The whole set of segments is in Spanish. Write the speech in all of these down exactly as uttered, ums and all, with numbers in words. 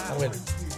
Ah, bueno.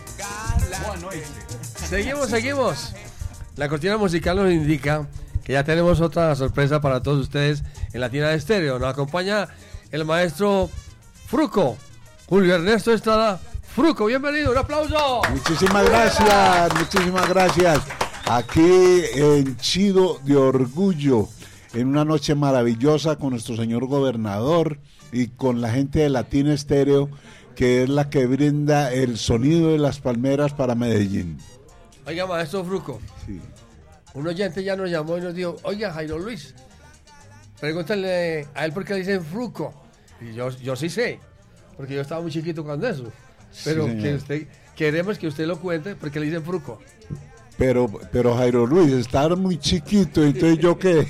Seguimos, seguimos. La cortina musical nos indica que ya tenemos otra sorpresa para todos ustedes en Latina Estéreo. Nos acompaña el maestro Fruco, Julio Ernesto Estrada. Fruco, bienvenido, un aplauso. Muchísimas gracias, muchísimas gracias. Aquí en Chido de Orgullo, en una noche maravillosa con nuestro señor gobernador y con la gente de Latina Estéreo, que es la que brinda el sonido de las palmeras para Medellín. Oiga, maestro Fruco, Sí. un oyente ya nos llamó y nos dijo, oiga, Jairo Luis, pregúntale a él por qué le dicen Fruco. Y yo, yo sí sé, porque yo estaba muy chiquito cuando eso. Pero Sí, que usted, queremos que usted lo cuente porque le dicen Fruco. Pero, pero Jairo Luis, estaba muy chiquito, entonces yo qué.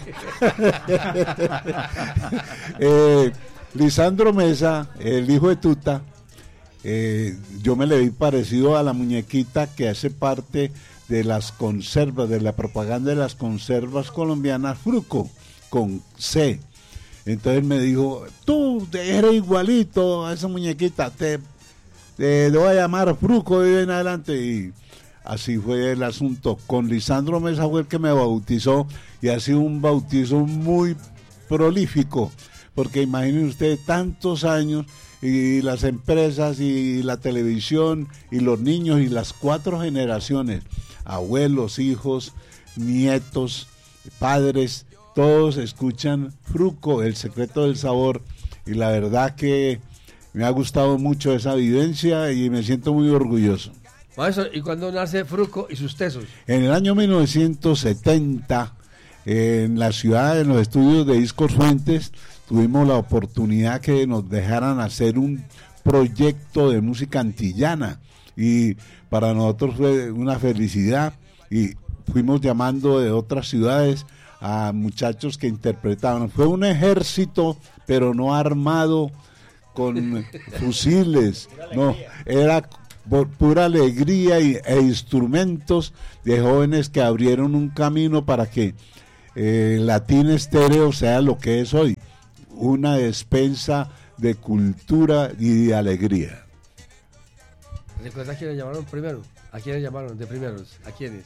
eh, Lisandro Mesa, el hijo de Tuta, eh, yo me le vi parecido a la muñequita que hace parte de las conservas, de la propaganda de las conservas colombianas, Fruco, con C. Entonces me dijo, tú eres igualito a esa muñequita, te, te, te voy a llamar Fruco de hoy en adelante. Y así fue el asunto. Con Lisandro Mesa fue el que me bautizó y ha sido un bautizo muy prolífico, porque imaginen ustedes tantos años y las empresas y la televisión y los niños y las cuatro generaciones, abuelos, hijos, nietos, padres, todos escuchan Fruco, el secreto del sabor, y la verdad que me ha gustado mucho esa vivencia y me siento muy orgulloso. Maestro, ¿y cuándo nace Fruco y sus tesos? En el año mil novecientos setenta, en la ciudad, en los estudios de Discos Fuentes, tuvimos la oportunidad que nos dejaran hacer un proyecto de música antillana, y para nosotros fue una felicidad, y fuimos llamando de otras ciudades a muchachos que interpretaban. Fue un ejército, pero no armado con fusiles, no, era por pura alegría y, e instrumentos de jóvenes que abrieron un camino para que eh, Latina Estéreo sea lo que es hoy, una despensa de cultura y de alegría. ¿Recuerda a quiénes llamaron primero? ¿A quiénes llamaron de primeros? ¿A quiénes?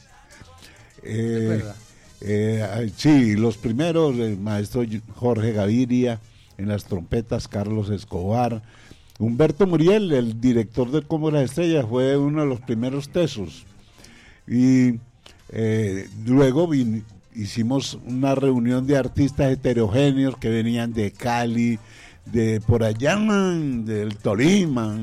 Eh, eh, sí, los primeros, el maestro Jorge Gaviria, en las trompetas Carlos Escobar, Humberto Muriel, el director del Combo de las Estrellas, fue uno de los primeros tesos. Y eh, luego vin, hicimos una reunión de artistas heterogéneos que venían de Cali, de por allá, del Tolima,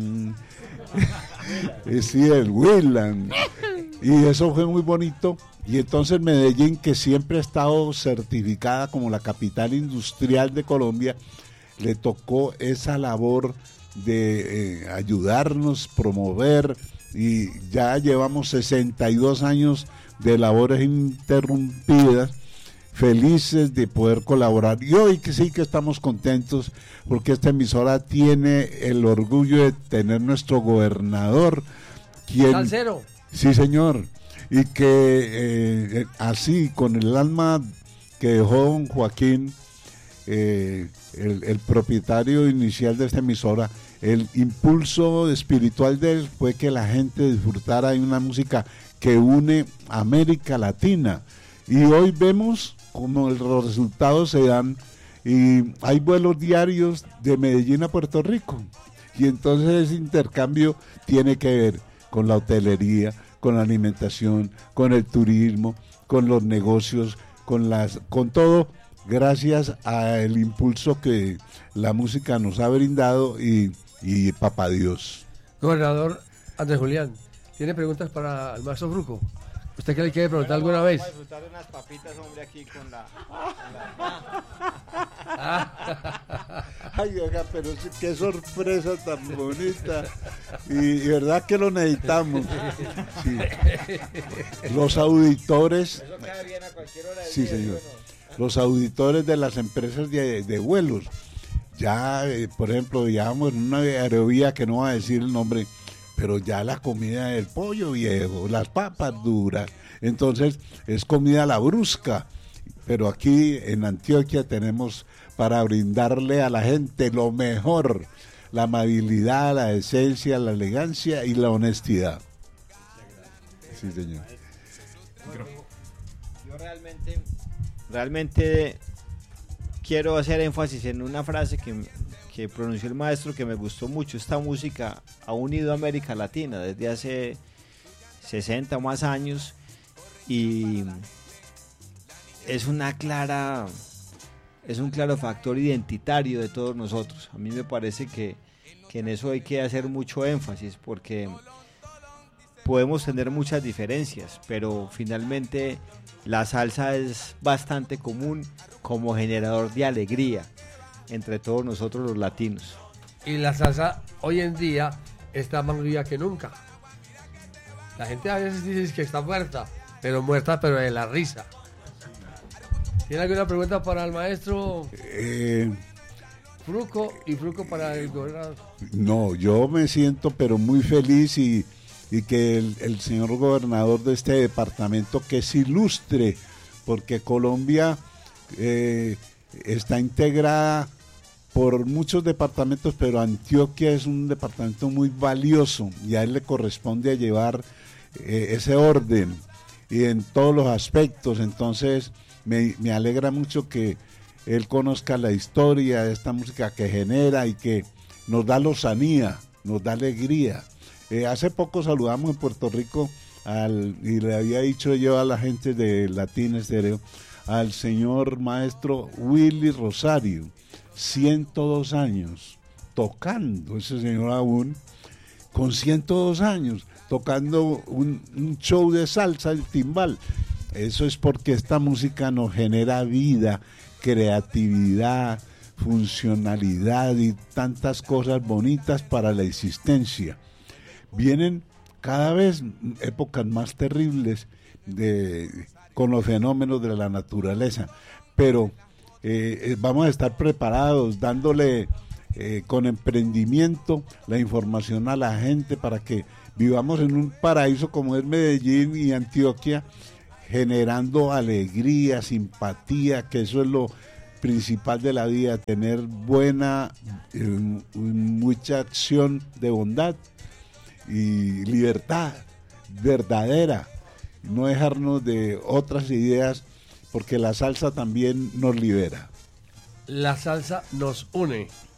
sí, del Huilan, y eso fue muy bonito. Y entonces Medellín, que siempre ha estado certificada como la capital industrial de Colombia, le tocó esa labor de eh, ayudarnos, promover, y ya llevamos sesenta y dos años de labores interrumpidas, felices de poder colaborar, y hoy que sí que estamos contentos porque esta emisora tiene el orgullo de tener nuestro gobernador, quien, Salcero. sí señor, y que eh, así con el alma que dejó don Joaquín, eh, el, el propietario inicial de esta emisora, el impulso espiritual de él fue que la gente disfrutara de una música que une América Latina, y hoy vemos como los resultados se dan, y hay vuelos diarios de Medellín a Puerto Rico, y entonces ese intercambio tiene que ver con la hotelería, con la alimentación, con el turismo, con los negocios, con las, con todo, gracias al impulso que la música nos ha brindado, y, y papá Dios. Gobernador Andrés Julián, ¿tiene preguntas para el maestro Fruco? ¿Usted qué le quiere preguntar bueno, alguna vez? Vamos a disfrutar de unas papitas, hombre, aquí con la... Con la... Ay, oiga, pero sí, qué sorpresa tan bonita. Y, y verdad que lo necesitamos. Sí. Los auditores... Eso queda bien a cualquier hora del sí, día, señor. Bueno. Los auditores de las empresas de, de vuelos. Ya, eh, por ejemplo, viajamos en una aerovía que no va a decir el nombre, pero ya la comida del pollo viejo, las papas duras, entonces es comida a la brusca, pero aquí en Antioquia tenemos para brindarle a la gente lo mejor, la amabilidad, la esencia, la elegancia y la honestidad. Sí, señor. Yo realmente, realmente quiero hacer énfasis en una frase que, que pronunció el maestro que me gustó mucho. Esta música ha unido a América Latina desde hace sesenta o más años y es una clara, es un claro factor identitario de todos nosotros. A mí me parece que, que en eso hay que hacer mucho énfasis porque podemos tener muchas diferencias, pero finalmente la salsa es bastante común como generador de alegría entre todos nosotros los latinos. Y la salsa hoy en día está más viva que nunca. La gente a veces dice que está muerta, pero muerta pero de la risa. ¿Tiene alguna pregunta para el maestro Eh, Fruco y Fruco para el gobernador? no, yo me siento pero muy feliz y, y que el, el señor gobernador de este departamento, que es ilustre, porque Colombia eh, está integrada por muchos departamentos, pero Antioquia es un departamento muy valioso y a él le corresponde a llevar eh, ese orden y en todos los aspectos. Entonces me, me alegra mucho que él conozca la historia de esta música que genera y que nos da lozanía, nos da alegría. Eh, hace poco saludamos en Puerto Rico al, y le había dicho yo a la gente de Latin Estéreo, al señor maestro Willy Rosario, ciento dos años, tocando, ese señor aún, con ciento dos años, tocando un, un show de salsa, el timbal. Eso es porque esta música nos genera vida, creatividad, funcionalidad y tantas cosas bonitas para la existencia. Vienen cada vez épocas más terribles de, con los fenómenos de la naturaleza, pero eh, vamos a estar preparados, dándole eh, con emprendimiento la información a la gente para que vivamos en un paraíso como es Medellín y Antioquia, generando alegría, simpatía, que eso es lo principal de la vida, tener buena, eh, mucha acción de bondad y libertad verdadera, no dejarnos de otras ideas, porque la salsa también nos libera. La salsa nos une.